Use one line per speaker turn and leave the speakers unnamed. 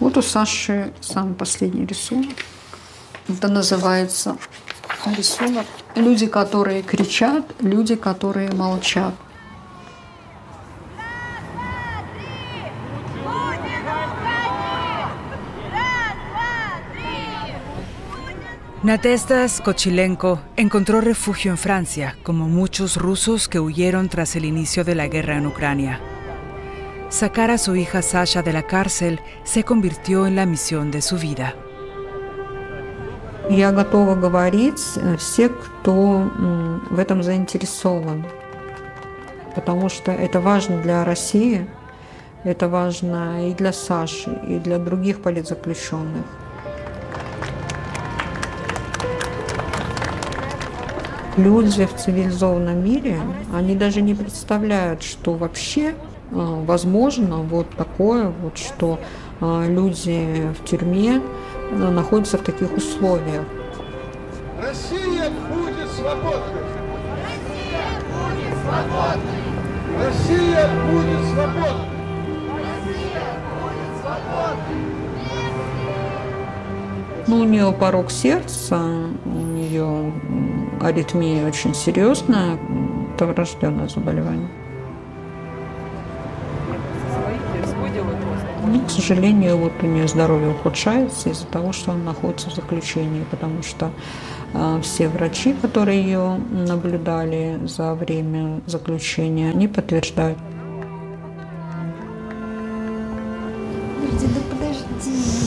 Вот у Саши самый последний рисунок. Это называется рисунок «Люди, которые кричат, люди, которые молчат».
Nadezhda Skochilenko encontró refugio en Francia, como muchos rusos que huyeron tras el inicio de la guerra en Ucrania. Sacar a su hija Sasha de la cárcel se convirtió en la misión de su vida.
Я готова говорить все, кто в этом заинтересован, потому что это важно для России, это важно и для Саши, и для других политзаключенных. Люди в цивилизованном мире, они даже не представляют, что вообще возможно вот такое, вот, что люди в тюрьме находятся в таких условиях.
Россия будет свободной! Россия будет свободной! Россия будет свободной! Россия будет свободной!
Ну, у нее порог сердца, у нее аритмия очень серьезная, это врожденное заболевание. Ну, к сожалению, вот у нее здоровье ухудшается из-за того, что она находится в заключении, потому что все врачи, которые ее наблюдали за время заключения, они подтверждают.
Подожди, да подожди.